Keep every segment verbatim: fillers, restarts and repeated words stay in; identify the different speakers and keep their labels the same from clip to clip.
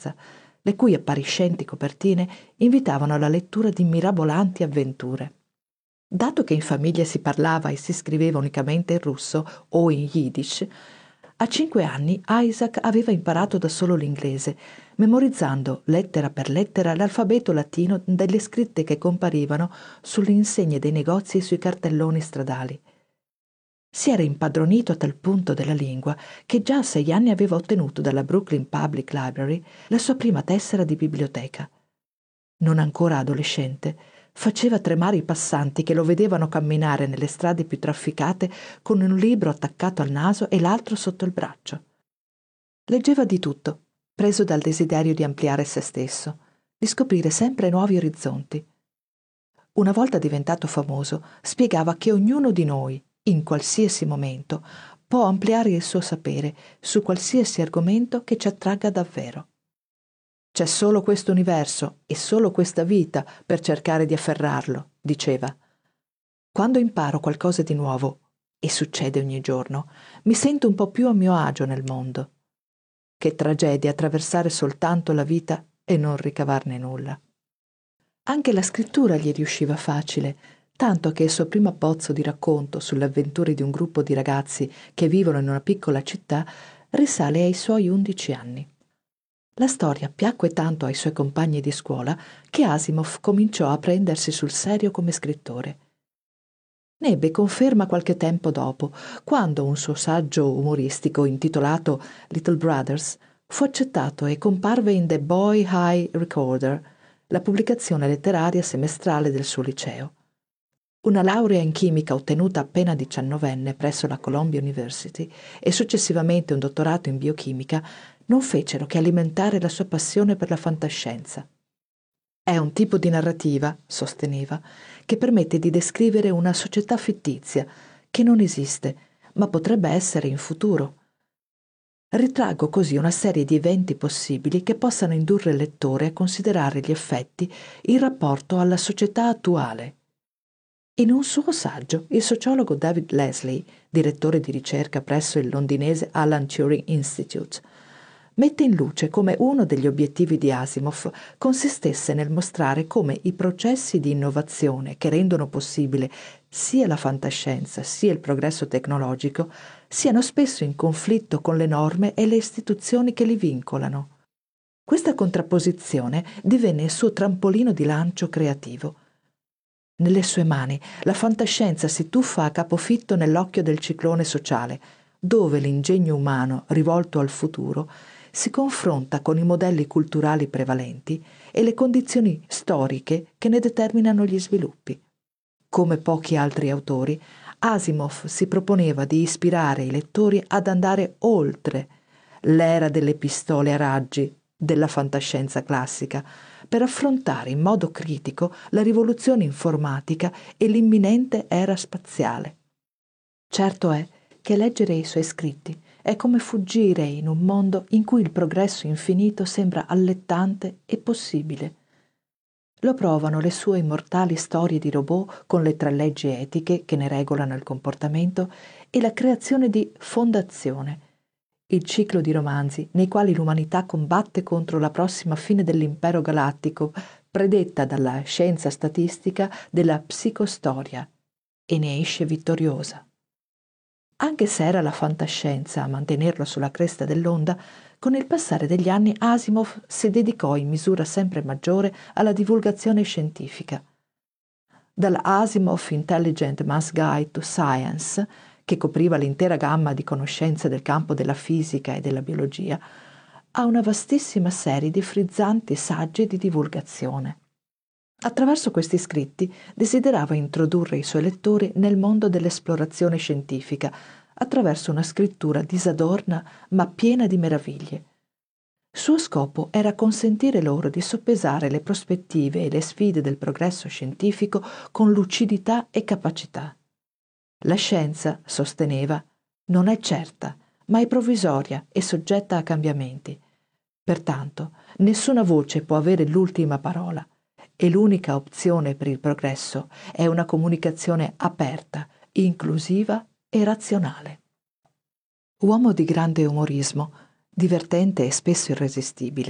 Speaker 1: fantascienza, le cui appariscenti copertine invitavano alla lettura di mirabolanti avventure. Dato che in famiglia si parlava e si scriveva unicamente in russo o in yiddish, a cinque anni Isaac aveva imparato da solo l'inglese, memorizzando lettera per lettera l'alfabeto latino delle scritte che comparivano sulle insegne dei negozi e sui cartelloni stradali. Si era impadronito a tal punto della lingua che già a sei anni aveva ottenuto dalla Brooklyn Public Library la sua prima tessera di biblioteca. Non ancora adolescente, faceva tremare i passanti che lo vedevano camminare nelle strade più trafficate con un libro attaccato al naso e l'altro sotto il braccio. Leggeva di tutto, preso dal desiderio di ampliare se stesso, di scoprire sempre nuovi orizzonti. Una volta diventato famoso, spiegava che ognuno di noi, in qualsiasi momento, può ampliare il suo sapere su qualsiasi argomento che ci attragga davvero. C'è solo questo universo e solo questa vita per cercare di afferrarlo, diceva. Quando imparo qualcosa di nuovo, e succede ogni giorno, mi sento un po' più a mio agio nel mondo. Che tragedia attraversare soltanto la vita e non ricavarne nulla. Anche la scrittura gli riusciva facile, tanto che il suo primo abbozzo di racconto sulle avventure di un gruppo di ragazzi che vivono in una piccola città risale ai suoi undici anni. La storia piacque tanto ai suoi compagni di scuola che Asimov cominciò a prendersi sul serio come scrittore. Ne ebbe conferma qualche tempo dopo, quando un suo saggio umoristico intitolato Little Brothers fu accettato e comparve in The Boy High Recorder, la pubblicazione letteraria semestrale del suo liceo. Una laurea in chimica ottenuta appena diciannovenne presso la Columbia University e successivamente un dottorato in biochimica non fecero che alimentare la sua passione per la fantascienza. È un tipo di narrativa, sosteneva, che permette di descrivere una società fittizia che non esiste, ma potrebbe essere in futuro. Ritraggo così una serie di eventi possibili che possano indurre il lettore a considerare gli effetti in rapporto alla società attuale. In un suo saggio, il sociologo David Leslie, direttore di ricerca presso il londinese Alan Turing Institute, mette in luce come uno degli obiettivi di Asimov consistesse nel mostrare come i processi di innovazione che rendono possibile sia la fantascienza sia il progresso tecnologico siano spesso in conflitto con le norme e le istituzioni che li vincolano. Questa contrapposizione divenne il suo trampolino di lancio creativo. Nelle sue mani la fantascienza si tuffa a capofitto nell'occhio del ciclone sociale, dove l'ingegno umano, rivolto al futuro, si confronta con i modelli culturali prevalenti e le condizioni storiche che ne determinano gli sviluppi. Come pochi altri autori, Asimov si proponeva di ispirare i lettori ad andare oltre l'era delle pistole a raggi della fantascienza classica, per affrontare in modo critico la rivoluzione informatica e l'imminente era spaziale. Certo è che leggere i suoi scritti è come fuggire in un mondo in cui il progresso infinito sembra allettante e possibile. Lo provano le sue immortali storie di robot con le tre leggi etiche che ne regolano il comportamento e la creazione di Fondazione, il ciclo di romanzi nei quali l'umanità combatte contro la prossima fine dell'impero galattico predetta dalla scienza statistica della psicostoria e ne esce vittoriosa. Anche se era la fantascienza a mantenerlo sulla cresta dell'onda, con il passare degli anni Asimov si dedicò in misura sempre maggiore alla divulgazione scientifica. Dall'Asimov Intelligent Mass Guide to Science, che copriva l'intera gamma di conoscenze del campo della fisica e della biologia, a una vastissima serie di frizzanti saggi di divulgazione. Attraverso questi scritti desiderava introdurre i suoi lettori nel mondo dell'esplorazione scientifica attraverso una scrittura disadorna ma piena di meraviglie. Suo scopo era consentire loro di soppesare le prospettive e le sfide del progresso scientifico con lucidità e capacità. La scienza, sosteneva, non è certa, ma è provvisoria e soggetta a cambiamenti. Pertanto, nessuna voce può avere l'ultima parola e l'unica opzione per il progresso è una comunicazione aperta, inclusiva e razionale. Uomo di grande umorismo, divertente e spesso irresistibile,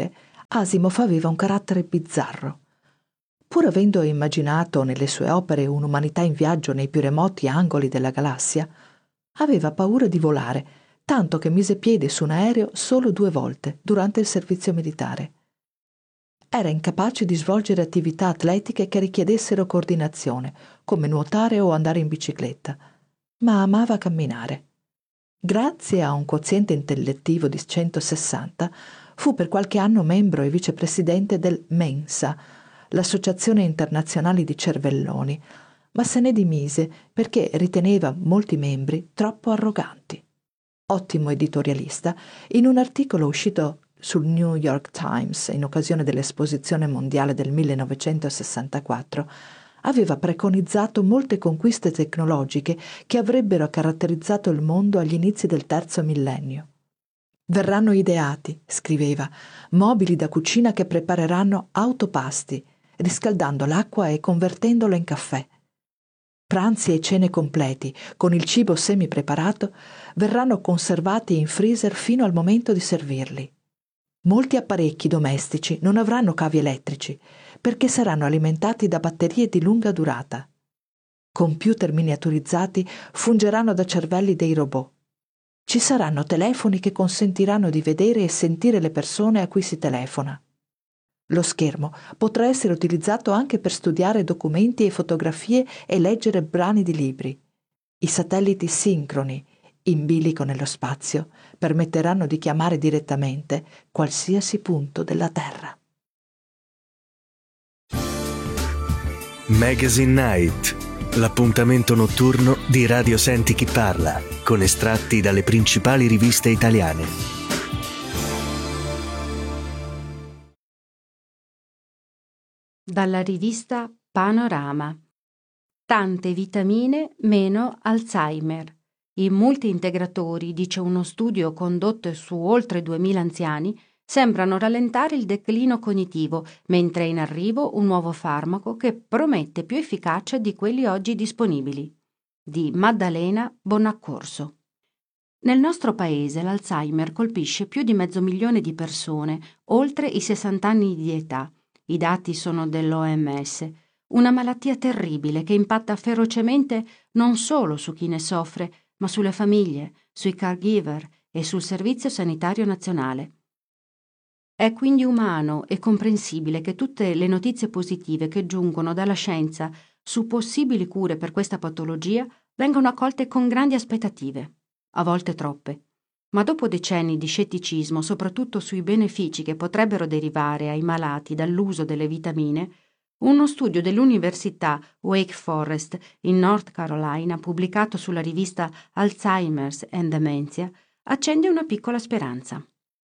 Speaker 1: Asimov aveva un carattere bizzarro. Pur avendo immaginato nelle sue opere un'umanità in viaggio nei più remoti angoli della galassia, aveva paura di volare, tanto che mise piede su un aereo solo due volte durante il servizio militare. Era incapace di svolgere attività atletiche che richiedessero coordinazione, come nuotare o andare in bicicletta, ma amava camminare. Grazie a un quoziente intellettivo di centosessanta, fu per qualche anno membro e vicepresidente del Mensa, l'Associazione Internazionale di Cervelloni, ma se ne dimise perché riteneva molti membri troppo arroganti. Ottimo editorialista, in un articolo uscito sul New York Times in occasione dell'Esposizione Mondiale del millenovecentosessantaquattro, aveva preconizzato molte conquiste tecnologiche che avrebbero caratterizzato il mondo agli inizi del terzo millennio. Verranno ideati, scriveva, mobili da cucina che prepareranno autopasti, riscaldando l'acqua e convertendola in caffè. Pranzi e cene completi, con il cibo semi-preparato, verranno conservati in freezer fino al momento di servirli. Molti apparecchi domestici non avranno cavi elettrici, perché saranno alimentati da batterie di lunga durata. Computer miniaturizzati fungeranno da cervelli dei robot. Ci saranno telefoni che consentiranno di vedere e sentire le persone a cui si telefona. Lo schermo potrà essere utilizzato anche per studiare documenti e fotografie e leggere brani di libri. I satelliti sincroni, in bilico nello spazio, permetteranno di chiamare direttamente qualsiasi punto della Terra.
Speaker 2: Magazine Night, l'appuntamento notturno di Radio Senti Chi Parla, con estratti dalle principali riviste italiane.
Speaker 3: Dalla rivista Panorama. Tante vitamine, meno Alzheimer. I multi-integratori, dice uno studio condotto su oltre duemila anziani, sembrano rallentare il declino cognitivo, mentre è in arrivo un nuovo farmaco che promette più efficacia di quelli oggi disponibili. Di Maddalena Bonaccorso. Nel nostro paese l'Alzheimer colpisce più di mezzo milione di persone, oltre i sessanta anni di età. I dati sono dell'O M S. Una malattia terribile che impatta ferocemente non solo su chi ne soffre, ma sulle famiglie, sui caregiver e sul Servizio Sanitario Nazionale. È quindi umano e comprensibile che tutte le notizie positive che giungono dalla scienza su possibili cure per questa patologia vengano accolte con grandi aspettative, a volte troppe. Ma dopo decenni di scetticismo, soprattutto sui benefici che potrebbero derivare ai malati dall'uso delle vitamine, uno studio dell'Università Wake Forest in North Carolina, pubblicato sulla rivista Alzheimer's and Dementia, accende una piccola speranza.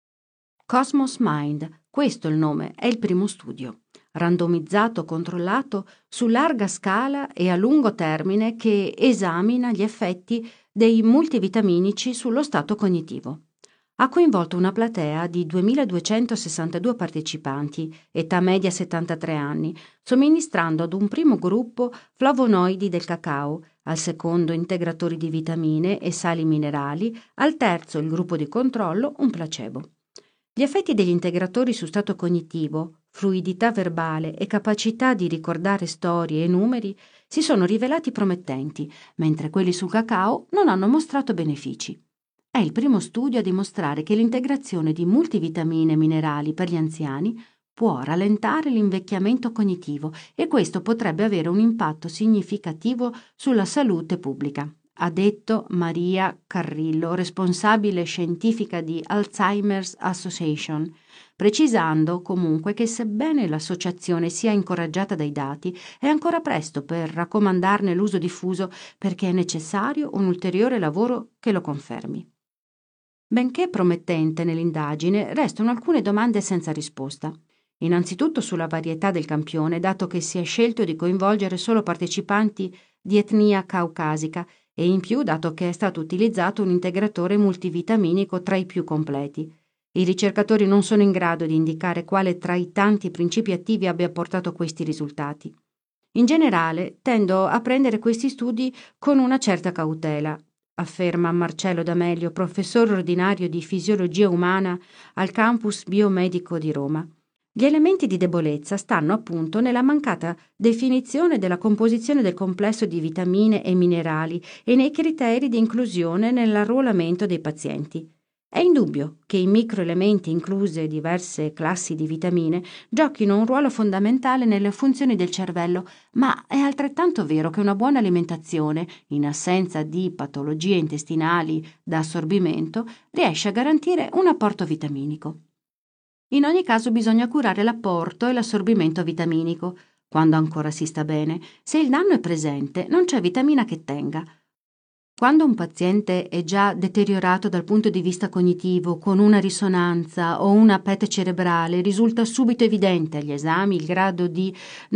Speaker 3: Cosmos Mind, questo è il nome, è il primo studio, randomizzato, controllato su larga scala e a lungo termine, che esamina gli effetti dei multivitaminici sullo stato cognitivo. Ha coinvolto una platea di duemiladuecentosessantadue partecipanti, età media settantatré anni, somministrando ad un primo gruppo flavonoidi del cacao, al secondo integratori di vitamine e sali minerali, al terzo, il gruppo di controllo, un placebo. Gli effetti degli integratori su stato cognitivo, fluidità verbale e capacità di ricordare storie e numeri si sono rivelati promettenti, mentre quelli sul cacao non hanno mostrato benefici. È il primo studio a dimostrare che l'integrazione di multivitamine e minerali per gli anziani può rallentare l'invecchiamento cognitivo e questo potrebbe avere un impatto significativo sulla salute pubblica, ha detto Maria Carrillo, responsabile scientifica di Alzheimer's Association, precisando comunque che sebbene l'associazione sia incoraggiata dai dati, è ancora presto per raccomandarne l'uso diffuso perché è necessario un ulteriore lavoro che lo confermi. Benché promettente nell'indagine, restano alcune domande senza risposta. Innanzitutto sulla varietà del campione, dato che si è scelto di coinvolgere solo partecipanti di etnia caucasica e in più dato che è stato utilizzato un integratore multivitaminico tra i più completi. I ricercatori non sono in grado di indicare quale tra i tanti principi attivi abbia portato questi risultati. In generale, tendo a prendere questi studi con una certa cautela, afferma Marcello D'Amelio, professore ordinario di fisiologia umana al campus biomedico di Roma. Gli elementi di debolezza stanno appunto nella mancata definizione della composizione del complesso di vitamine e minerali e nei criteri di inclusione nell'arruolamento dei pazienti. È indubbio che i microelementi, incluse diverse classi di vitamine, giochino un ruolo fondamentale nelle funzioni del cervello, ma è altrettanto vero che una buona alimentazione, in assenza di patologie intestinali da assorbimento, riesce a garantire un apporto vitaminico. In ogni caso bisogna curare l'apporto e l'assorbimento vitaminico, quando ancora si sta bene. Se il danno è presente, non c'è vitamina che tenga. Quando un paziente è già deteriorato dal punto di vista cognitivo, con una risonanza o una P E T cerebrale, risulta subito evidente agli esami il grado di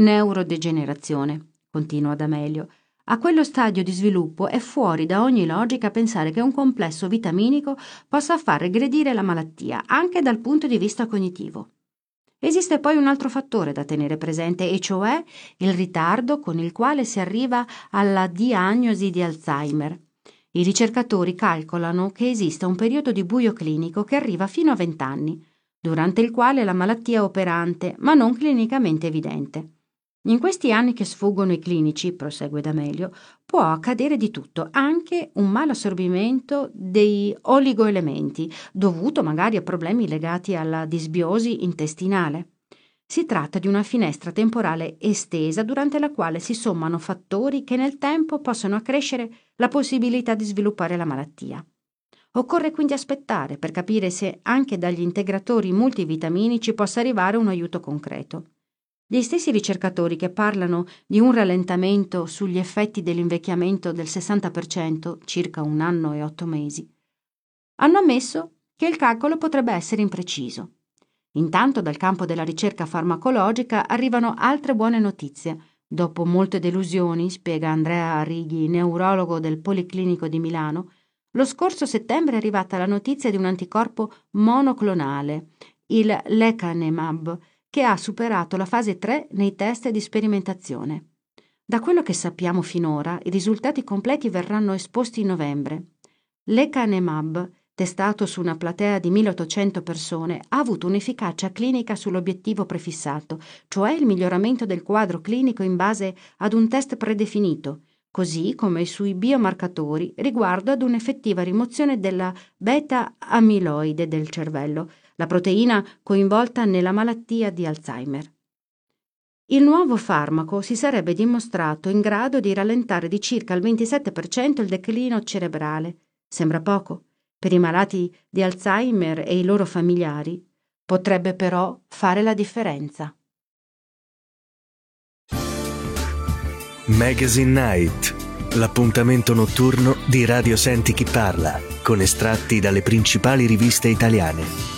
Speaker 3: neurodegenerazione, continua D'Amelio. A quello stadio di sviluppo è fuori da ogni logica pensare che un complesso vitaminico possa far regredire la malattia, anche dal punto di vista cognitivo. Esiste poi un altro fattore da tenere presente, e cioè il ritardo con il quale si arriva alla diagnosi di Alzheimer. I ricercatori calcolano che esista un periodo di buio clinico che arriva fino a venti anni, durante il quale la malattia è operante, ma non clinicamente evidente. In questi anni che sfuggono i clinici, prosegue D'Amelio, può accadere di tutto, anche un malassorbimento dei oligoelementi, dovuto magari a problemi legati alla disbiosi intestinale. Si tratta di una finestra temporale estesa durante la quale si sommano fattori che nel tempo possono accrescere la possibilità di sviluppare la malattia. Occorre quindi aspettare per capire se anche dagli integratori multivitaminici possa arrivare un aiuto concreto. Gli stessi ricercatori che parlano di un rallentamento sugli effetti dell'invecchiamento del sessanta per cento, circa un anno e otto mesi, hanno ammesso che il calcolo potrebbe essere impreciso. Intanto dal campo della ricerca farmacologica arrivano altre buone notizie. Dopo molte delusioni, spiega Andrea Arrighi, neurologo del Policlinico di Milano, lo scorso settembre è arrivata la notizia di un anticorpo monoclonale, il lecanemab, che ha superato la fase tre nei test di sperimentazione. Da quello che sappiamo finora, i risultati completi verranno esposti in novembre. Lecanemab, testato su una platea di milleottocento persone, ha avuto un'efficacia clinica sull'obiettivo prefissato, cioè il miglioramento del quadro clinico in base ad un test predefinito, così come sui biomarcatori riguardo ad un'effettiva rimozione della beta-amiloide del cervello, la proteina coinvolta nella malattia di Alzheimer. Il nuovo farmaco si sarebbe dimostrato in grado di rallentare di circa il ventisette per cento il declino cerebrale. Sembra poco. Per i malati di Alzheimer e i loro familiari potrebbe però fare la differenza.
Speaker 2: Magazine Night, l'appuntamento notturno di Radio Senti Chi Parla, con estratti dalle principali riviste italiane.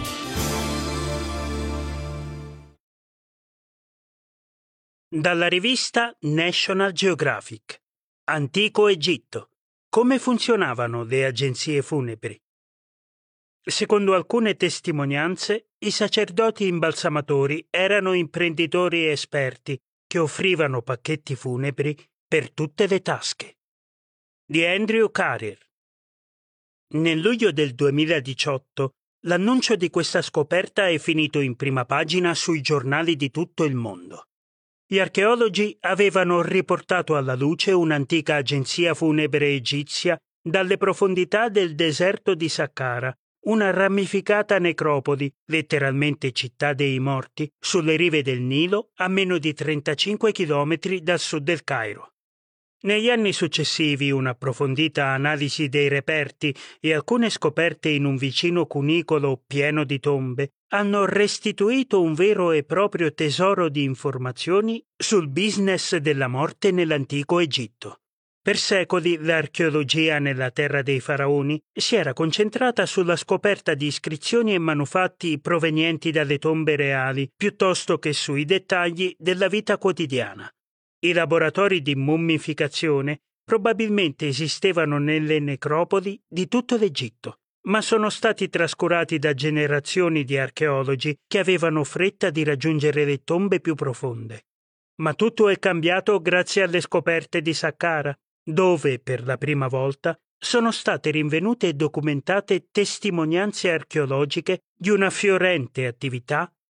Speaker 4: Dalla rivista National Geographic. Antico Egitto. Come funzionavano le agenzie funebri? Secondo alcune testimonianze, i sacerdoti imbalsamatori erano imprenditori esperti che offrivano pacchetti funebri per tutte le tasche. Di Andrew Carrier. Nel luglio del duemiladiciotto, l'annuncio di questa scoperta è finito in prima pagina sui giornali di tutto il mondo. Gli archeologi avevano riportato alla luce un'antica agenzia funebre egizia dalle profondità del deserto di Saqqara, una ramificata necropoli, letteralmente città dei morti, sulle rive del Nilo a meno di trentacinque chilometri dal sud del Cairo. Negli anni successivi un'approfondita analisi dei reperti e alcune scoperte in un vicino cunicolo pieno di tombe hanno restituito un vero e proprio tesoro di informazioni sul business della morte nell'antico Egitto. Per secoli l'archeologia nella terra dei faraoni si era concentrata sulla scoperta di iscrizioni e manufatti provenienti dalle tombe reali, piuttosto che sui dettagli della vita quotidiana. I laboratori di mummificazione probabilmente esistevano nelle necropoli di tutto l'Egitto, ma sono stati trascurati da generazioni di archeologi che avevano fretta di raggiungere le tombe più profonde. Ma tutto è cambiato grazie alle scoperte di Saqqara, dove, per la prima volta, sono state rinvenute e documentate testimonianze archeologiche di una fiorente attività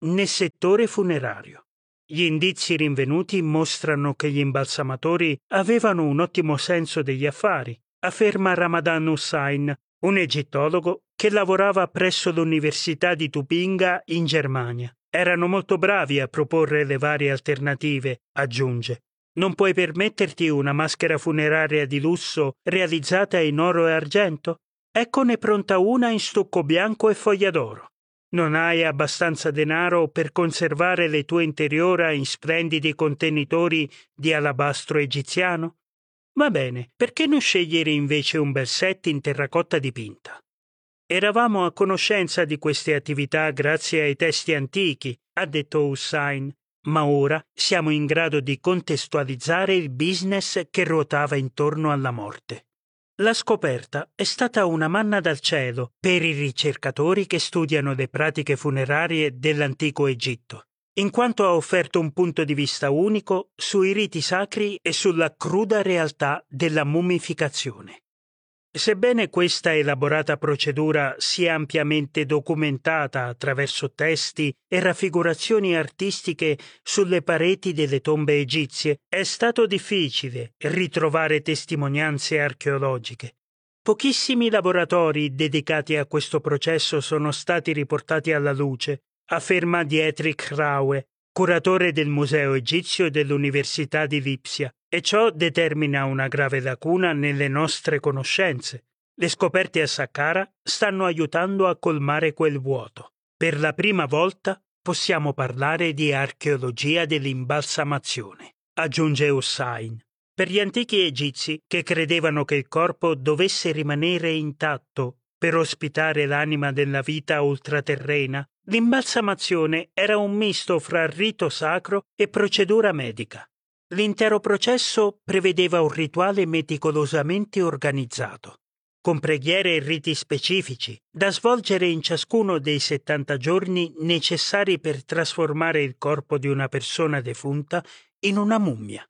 Speaker 4: nel settore funerario. Gli indizi rinvenuti mostrano che gli imbalsamatori avevano un ottimo senso degli affari, afferma Ramadan Hussain, un egittologo che lavorava presso l'Università di Tubinga in Germania. Erano molto bravi a proporre le varie alternative, aggiunge. Non puoi permetterti una maschera funeraria di lusso realizzata in oro e argento? Eccone pronta una in stucco bianco e foglia d'oro. Non hai abbastanza denaro per conservare le tue interiora in splendidi contenitori di alabastro egiziano? Va bene, perché non scegliere invece un bel set in terracotta dipinta? Eravamo a conoscenza di queste attività grazie ai testi antichi, ha detto Hussain, ma ora siamo in grado di contestualizzare il business che ruotava intorno alla morte. La scoperta è stata una manna dal cielo per i ricercatori che studiano le pratiche funerarie dell'antico Egitto, in quanto ha offerto un punto di vista unico sui riti sacri e sulla cruda realtà della mummificazione. Sebbene questa elaborata procedura sia ampiamente documentata attraverso testi e raffigurazioni artistiche sulle pareti delle tombe egizie, è stato difficile ritrovare testimonianze archeologiche. Pochissimi laboratori dedicati a questo processo sono stati riportati alla luce, afferma Dietrich Raue, curatore del Museo Egizio dell'Università di Lipsia, e ciò determina una grave lacuna nelle nostre conoscenze. Le scoperte a Saqqara stanno aiutando a colmare quel vuoto. Per la prima volta possiamo parlare di archeologia dell'imbalsamazione, aggiunge Hussain. Per gli antichi egizi, che credevano che il corpo dovesse rimanere intatto per ospitare l'anima della vita ultraterrena, l'imbalsamazione era un misto fra rito sacro e procedura medica. L'intero processo prevedeva un rituale meticolosamente organizzato, con preghiere e riti specifici, da svolgere in ciascuno dei settanta giorni necessari per trasformare il corpo di una persona defunta in una mummia.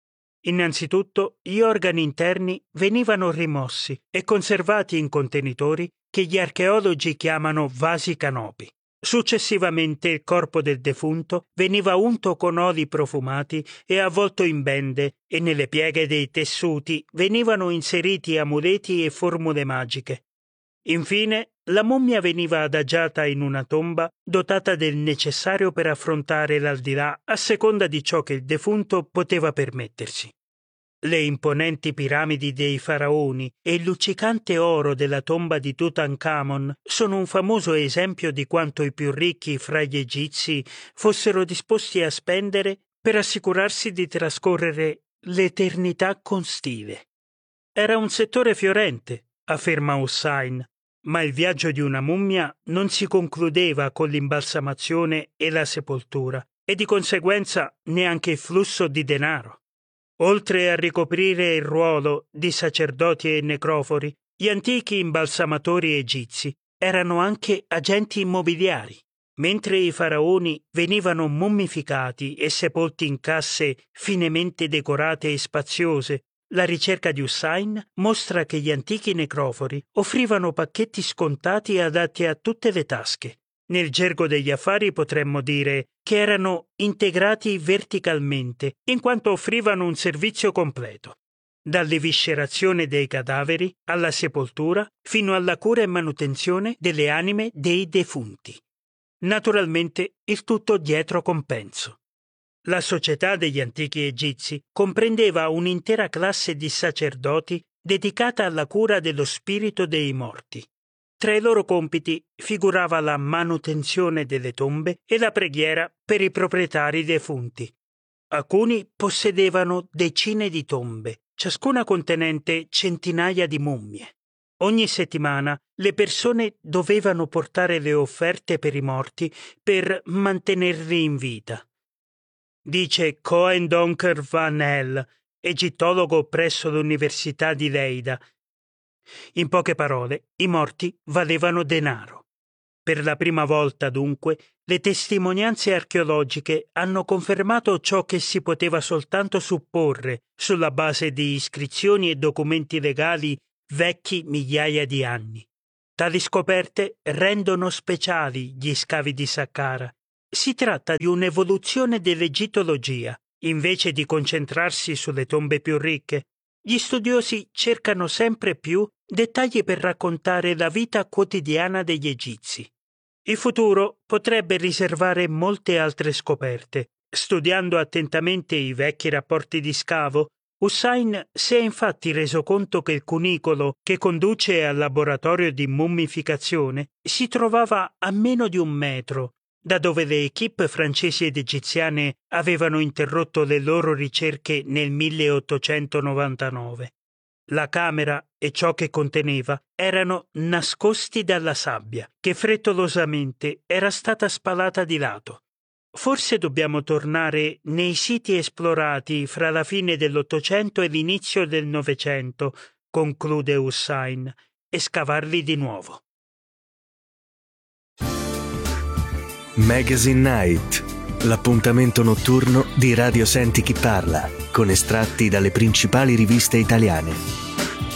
Speaker 4: Innanzitutto, gli organi interni venivano rimossi e conservati in contenitori che gli archeologi chiamano vasi canopi. Successivamente il corpo del defunto veniva unto con oli profumati e avvolto in bende e nelle pieghe dei tessuti venivano inseriti amuleti e formule magiche. Infine, la mummia veniva adagiata in una tomba dotata del necessario per affrontare l'aldilà a seconda di ciò che il defunto poteva permettersi. Le imponenti piramidi dei faraoni e il luccicante oro della tomba di Tutankhamon sono un famoso esempio di quanto i più ricchi fra gli egizi fossero disposti a spendere per assicurarsi di trascorrere l'eternità con stile. Era un settore fiorente, afferma Hussain, ma il viaggio di una mummia non si concludeva con l'imbalsamazione e la sepoltura, e di conseguenza neanche il flusso di denaro. Oltre a ricoprire il ruolo di sacerdoti e necrofori, gli antichi imbalsamatori egizi erano anche agenti immobiliari. Mentre i faraoni venivano mummificati e sepolti in casse finemente decorate e spaziose, la ricerca di Hussain mostra che gli antichi necrofori offrivano pacchetti scontati adatti a tutte le tasche. Nel gergo degli affari potremmo dire che erano integrati verticalmente, in quanto offrivano un servizio completo, dall'eviscerazione dei cadaveri alla sepoltura fino alla cura e manutenzione delle anime dei defunti. Naturalmente il tutto dietro compenso. La società degli antichi egizi comprendeva un'intera classe di sacerdoti dedicata alla cura dello spirito dei morti. Tra i loro compiti figurava la manutenzione delle tombe e la preghiera per i proprietari defunti. Alcuni possedevano decine di tombe, ciascuna contenente centinaia di mummie. Ogni settimana le persone dovevano portare le offerte per i morti per mantenerli in vita. Dice Cohen Donker Van Hel, egittologo presso l'Università di Leida. In poche parole, i morti valevano denaro. Per la prima volta, dunque, le testimonianze archeologiche hanno confermato ciò che si poteva soltanto supporre sulla base di iscrizioni e documenti legali vecchi migliaia di anni. Tali scoperte rendono speciali gli scavi di Saqqara Si tratta di un'evoluzione dell'egittologia. Invece di concentrarsi sulle tombe più ricche, gli studiosi cercano sempre più dettagli per raccontare la vita quotidiana degli egizi. Il futuro potrebbe riservare molte altre scoperte. Studiando attentamente i vecchi rapporti di scavo, Hussain si è infatti reso conto che il cunicolo che conduce al laboratorio di mummificazione si trovava a meno di un metro da dove le equipe francesi ed egiziane avevano interrotto le loro ricerche nel milleottocentonovantanove. La camera e ciò che conteneva erano nascosti dalla sabbia, che frettolosamente era stata spalata di lato. Forse dobbiamo tornare nei siti esplorati fra la fine dell'Ottocento e l'inizio del Novecento, conclude Hussain, e scavarli di nuovo.
Speaker 2: Magazine Night, l'appuntamento notturno di Radio Senti Chi Parla, con estratti dalle principali riviste italiane.